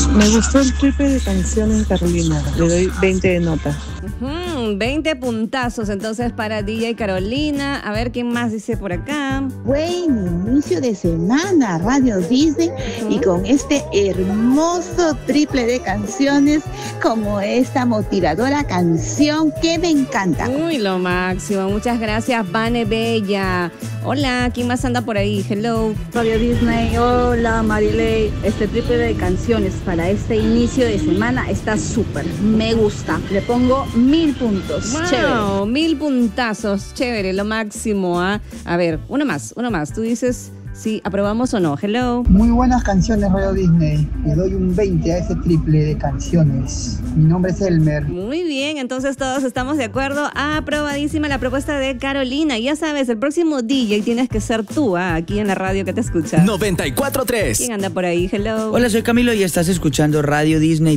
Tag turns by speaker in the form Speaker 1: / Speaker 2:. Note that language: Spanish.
Speaker 1: Me gustó el triple de canciones de Carolina. Le doy 20 de nota.
Speaker 2: 20 puntazos entonces para DJ Carolina. A ver quién más dice por acá.
Speaker 3: Buen inicio de semana, Radio Disney, y con este hermoso triple de canciones como esta motivadora canción que me encanta.
Speaker 2: Uy, lo máximo. Muchas gracias, Vane Bella. Hola, ¿quién más anda por ahí? Hello.
Speaker 4: Radio Disney, hola Marilei. Este triple de canciones para este inicio de semana está súper, me gusta. Le pongo 1000 puntos.
Speaker 2: Wow,
Speaker 4: Chévere.
Speaker 2: 1000 puntazos. Chévere, lo máximo. A ver, uno más. Tú dices si aprobamos o no. Hello.
Speaker 5: Muy buenas canciones, Radio Disney. Le doy un 20 a ese triple de canciones. Mi nombre es Elmer.
Speaker 2: Muy bien, entonces todos estamos de acuerdo. Aprobadísima la propuesta de Carolina. Ya sabes, el próximo DJ tienes que ser tú, aquí en la radio que te escucha.
Speaker 6: 94.3.
Speaker 2: ¿Quién anda por ahí? Hello.
Speaker 7: Hola, soy Camilo y estás escuchando Radio Disney.